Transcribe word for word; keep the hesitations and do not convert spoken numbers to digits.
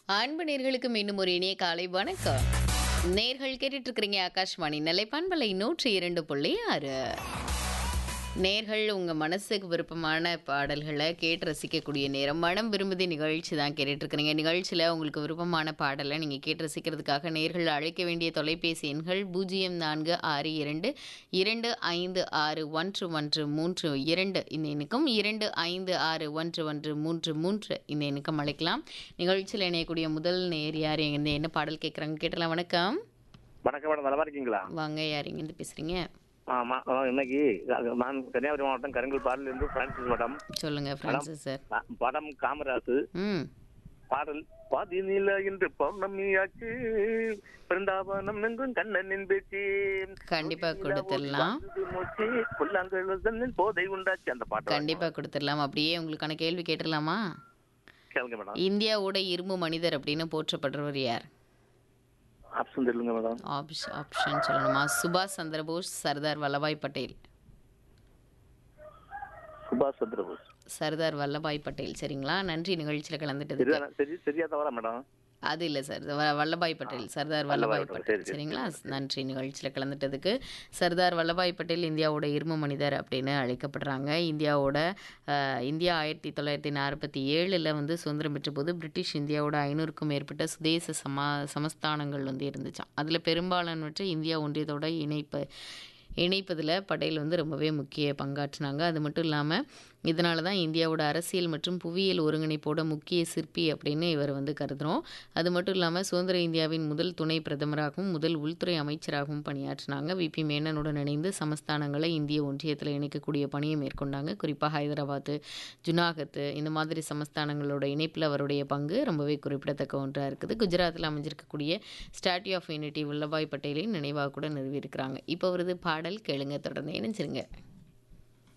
அன்பு நேர்களுக்கு மீண்டும் ஒரு இனிய காலை வணக்கம். நேர்கள் கேட்டுட்டு இருக்கிறீங்க ஆகாஷ்வாணி நெல்லை பண்பலை நூற்றி இரண்டு புள்ளி ஆறு. நேர்கள் உங்கள் மனசுக்கு விருப்பமான பாடல்களை கேட்டு ரசிக்கக்கூடிய நேரம். மனம் விரும்புதி நிகழ்ச்சி தான் கேட்டுட்ருக்குறீங்க. நிகழ்ச்சியில் உங்களுக்கு விருப்பமான பாடலை நீங்கள் கேட்டு ரசிக்கிறதுக்காக நேர்கள் அழைக்க வேண்டிய தொலைபேசி எண்கள் பூஜ்ஜியம் நான்கு ஆறு இரண்டு இரண்டு ஐந்து ஆறு ஒன்று ஒன்று மூன்று இரண்டு இந்த எண்ணுக்கும் இரண்டு ஐந்து ஆறு ஒன்று ஒன்று மூன்று மூன்று இந்த எண்ணுக்கும் அழைக்கலாம். நிகழ்ச்சியில் இணையக்கூடிய முதல் நேர் யார் எங்க என்ன பாடல் கேட்குறாங்க கேட்டலாம். வணக்கம். வணக்கம் மேடம், நல்லா இருக்கீங்களா? வாங்க, யார் எங்கேருந்து பேசுகிறீங்க? ஆமா, இன்னைக்கு நான் கன்னியாகுமரி மாவட்டம் கருங்கல்பாடில இருந்து பிரான்சிஸ் மேடம். சொல்லுங்க பிரான்சிஸ் சார். படம் காமராசு. ம் பாடல் பாதிநில இன்று பௌர்ணமியாச்சு பிருந்தாவனம் எங்கும் கண்ணனின் பேச்சு கண்டிப்பா கொடுத்துடலாம். புல்லாங்கல் போதை உண்டாச்சு அந்த பாட்டு கண்டிப்பா கொடுத்துடலாம். அப்படியே உங்களுக்கான கேள்வி கேட்டுடலாமா? கேளுங்க மேடம். இந்தியாவோட இரும்பு மனிதர் அப்படின்னு போற்றப்படுறவர் யார்? ஆப்ஷன் சொல்லுங்க மேடம். ஆப்ஷன் சொல்லணுமா? சுபாஷ் சந்திரபோஸ், சர்தார் வல்லபாய் பட்டேல். சுபாஷ் சந்திரபோஸ். சர்தார் வல்லபாய் பட்டேல். சரிங்களா, நன்றி நிகழ்ச்சியில் கலந்துட்டது. சரியா தவறா மேடம்? அது இல்லை சார், வல்லபாய் பட்டேல், சர்தார் வல்லபாய் பட்டேல். சரிங்களா, நன்றி நிகழ்ச்சியில் கலந்துட்டதுக்கு. சர்தார் வல்லபாய் பட்டேல் இந்தியாவோட இரும்பு மனிதர் அப்படின்னு அழைக்கப்படுறாங்க. இந்தியாவோட இந்தியா ஆயிரத்தி தொள்ளாயிரத்தி நாற்பத்தி ஏழில் வந்து சுதந்திரம் பெற்ற போது பிரிட்டிஷ் இந்தியாவோட ஐநூறுக்கும் மேற்பட்ட சுதேச சமா சமஸ்தானங்கள் வந்து இருந்துச்சான். அதில் பெரும்பாலானவற்றை இந்தியா ஒன்றியத்தோட இணைப்பு இணைப்பதில் பட்டேல் வந்து ரொம்பவே முக்கிய பங்காற்றினாங்க. அது மட்டும் இல்லாமல் இதனால தான் இந்தியாவோட அரசியல் மற்றும் புவியியல் ஒருங்கிணைப்போட முக்கிய சிற்பி அப்படின்னு இவர் வந்து கருதுகிறோம். அது மட்டும் இல்லாமல் சுதந்திர இந்தியாவின் முதல் துணை பிரதமராகவும் முதல் உள்துறை அமைச்சராகவும் பணியாற்றினாங்க. விபி மேனனுடன் இணைந்து சமஸ்தானங்களை இந்திய ஒன்றியத்தில் இணைக்கக்கூடிய பணியை மேற்கொண்டாங்க. குறிப்பாக ஹைதராபாத்து, ஜுனாகத்து இந்த மாதிரி சமஸ்தானங்களோட இணைப்பில் அவருடைய பங்கு ரொம்பவே குறிப்பிடத்தக்க ஒன்றாக இருக்குது. குஜராத்தில் அமைஞ்சிருக்கக்கூடிய ஸ்டாட்யூ ஆஃப் யூனிட்டி வல்லபாய் பட்டேலின் நினைவாக கூட நிறுவியிருக்கிறாங்க. இப்போ வருது பாடல், கேளுங்க, தொடர்ந்து இணைஞ்சிருங்க.